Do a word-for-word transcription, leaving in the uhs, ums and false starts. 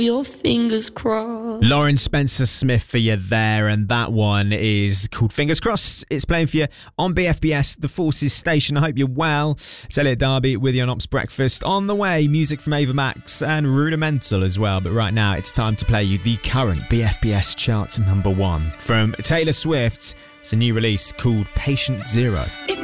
Your fingers crossed. Lauren Spencer Smith for you there, and that one is called Fingers Crossed. It's playing for you on B F B S, the Forces station. I hope you're well. It's Elliot Darby with you on Ops Breakfast. On the way, music from Ava Max and Rudimental as well. But right now, it's time to play you the current B F B S chart number one from Taylor Swift. It's a new release called Patient Zero. If